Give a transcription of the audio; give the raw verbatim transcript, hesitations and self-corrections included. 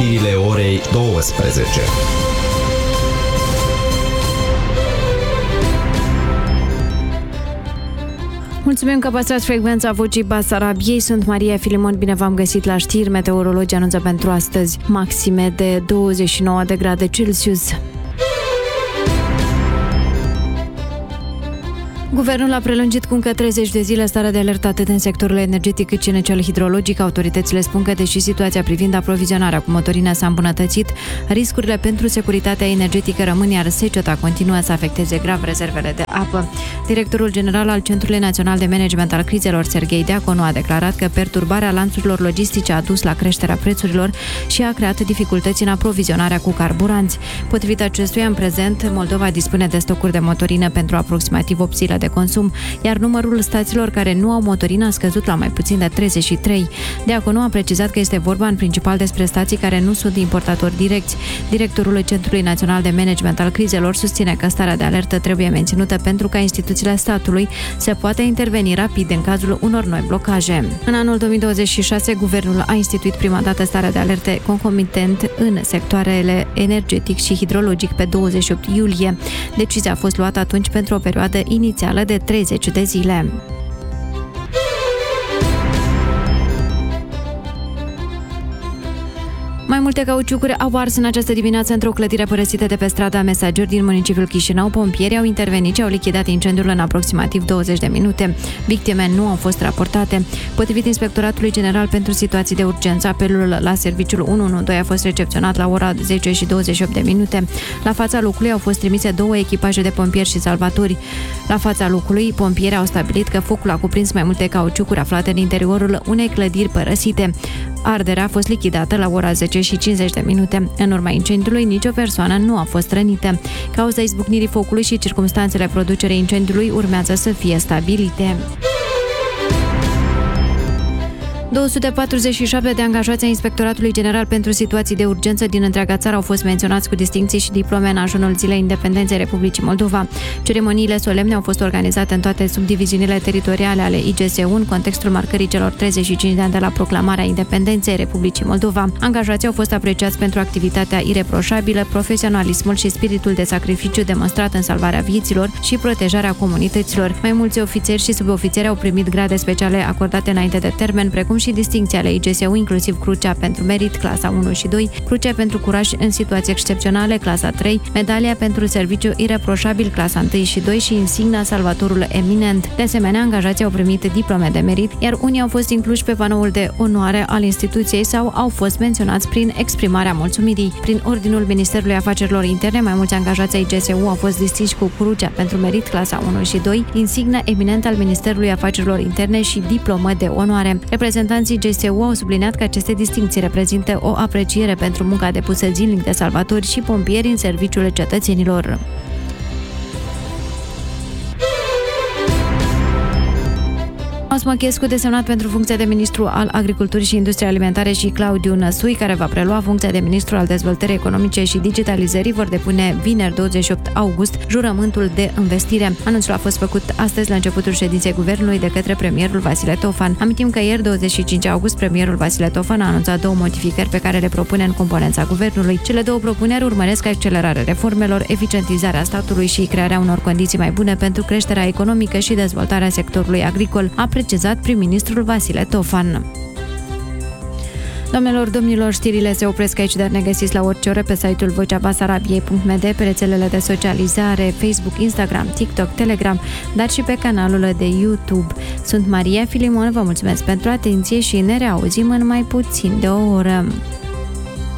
știrile orei douăsprezece. Mulțumim că păstrați frecvența Vocii Basarabiei. Sunt Maria Filimon, bine v-am găsit la știri. Meteorologii anunță pentru astăzi maxime de douăzeci și nouă de grade Celsius. Guvernul a prelungit cu încă treizeci de zile starea de alertă atât în sectorul energetic cât și în cel hidrologic. Autoritățile spun că, deși situația privind aprovizionarea cu motorină s-a îmbunătățit, riscurile pentru securitatea energetică rămân, iar seceta continuă să afecteze grav rezervele de apă. Directorul general al Centrului Național de Management al Crizelor, Serghei Deaconu, a declarat că perturbarea lanțurilor logistice a dus la creșterea prețurilor și a creat dificultăți în aprovizionarea cu carburanți. Potrivit acestuia, în prezent, Moldova dispune de stocuri de motorină pentru aproximativ opt zile de consum, iar numărul stațiilor care nu au motorină a scăzut la mai puțin de treizeci și trei. Deaconu a precizat că este vorba în principal despre stații care nu sunt importatori direcți. Directorul Centrului Național de Management al Crizelor susține că starea de alertă trebuie menținută pentru ca instituțiile statului să poată interveni rapid în cazul unor noi blocaje. În anul două mii douăzeci și șase, guvernul a instituit prima dată starea de alerte concomitent în sectoarele energetic și hidrologic pe douăzeci și opt iulie. Decizia a fost luată atunci pentru o perioadă inițială de treizeci de zile. Mai multe cauciucuri au ars în această dimineață într-o clădire părăsită de pe strada Mesageri din municipiul Chișinău. Pompierii au intervenit și au lichidat incendiul în aproximativ douăzeci de minute. Victime nu au fost raportate. Potrivit Inspectoratului General pentru Situații de Urgență, apelul la serviciul unu unu doi a fost recepționat la ora zece și douăzeci și opt de minute. La fața locului au fost trimise două echipaje de pompieri și salvatori. La fața locului, pompierii au stabilit că focul a cuprins mai multe cauciucuri aflate în interiorul unei clădiri părăsite. Arderea a fost lichidată la ora zece și cincizeci de minute. În urma incendiului, nicio persoană nu a fost rănită. Cauza izbucnirii focului și circumstanțele producerii incendiului urmează să fie stabilite. două sute patruzeci și șapte de angajați ai Inspectoratului General pentru Situații de Urgență din întreaga țară au fost menționați cu distincții și diplome în ajunul Zilei Independenței Republicii Moldova. Ceremoniile solemne au fost organizate în toate subdiviziunile teritoriale ale I G S U în contextul marcării celor treizeci și cinci de ani de la proclamarea Independenței Republicii Moldova. Angajații au fost apreciați pentru activitatea ireproșabilă, profesionalismul și spiritul de sacrificiu demonstrat în salvarea vieților și protejarea comunităților. Mai mulți ofițeri și subofițeri au primit grade speciale acordate înainte de termen, precum și distincții ale I G S U, inclusiv Crucea pentru Merit, clasa unu și doi, Crucea pentru Curaj în situații excepționale, clasa trei, Medalia pentru Serviciu Ireproșabil, clasa unu și doi și Insigna Salvatorul Eminent. De asemenea, angajații au primit diplome de merit, iar unii au fost incluși pe panoul de onoare al instituției sau au fost menționați prin exprimarea mulțumirii. Prin ordinul Ministerului Afacerilor Interne, mai mulți angajați ai I G S U au fost distinși cu Crucea pentru Merit, clasa unu și doi, Insigna Eminent al Ministerului Afacerilor Interne și diplomă de onoare. Reprezentanții I G S U au subliniat că aceste distincții reprezintă o apreciere pentru munca depusă zilnic de salvatori și pompieri în serviciul cetățenilor. Osmochescu, desemnat pentru funcția de ministru al Agriculturii și Industriei Alimentare, și Claudiu Năsui, care va prelua funcția de ministru al Dezvoltării Economice și Digitalizării, vor depune vineri douăzeci și opt august jurământul de învestire. Anunțul a fost făcut astăzi la începutul ședinței Guvernului de către premierul Vasile Tofan. Amintim că ieri, douăzeci și cinci august, premierul Vasile Tofan a anunțat două modificări pe care le propune în componența Guvernului. Cele două propuneri urmăresc accelerarea reformelor, eficientizarea statului și crearea unor condiții mai bune pentru creșterea economică și dezvoltarea sectorului agricol, a precizat prim-ministrul Vasile Tofan. Doamnelor, domnilor, știrile se opresc aici, dar ne găsiți la orice oră pe site-ul vocea basarabiei punct m d, pe rețelele de socializare, Facebook, Instagram, TikTok, Telegram, dar și pe canalul de YouTube. Sunt Maria Filimon, vă mulțumesc pentru atenție și ne reauzim în mai puțin de o oră.